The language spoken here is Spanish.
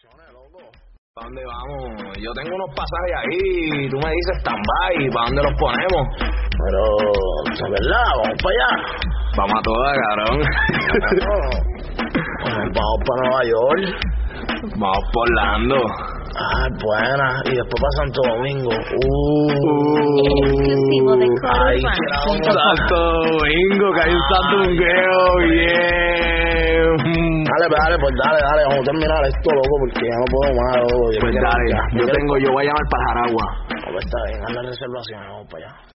¿Para dónde vamos? Yo tengo unos pasajes ahí, tú me dices stand-by, ¿para dónde los ponemos? Pero, ¿es verdad? ¿Vamos para allá? Vamos a todas, cabrón. Vamos para Nueva York. Vamos por Orlando. Ah, buena. Y después para Santo Domingo. Exclusivo de Ahí Santo Domingo, que hay un santungueo, bien. Dale, vamos a terminar esto, loco, porque ya no puedo más, loco. Pues dale, yo voy a llamar para Jaragua. Pues está bien, haz la reservación, vamos para allá.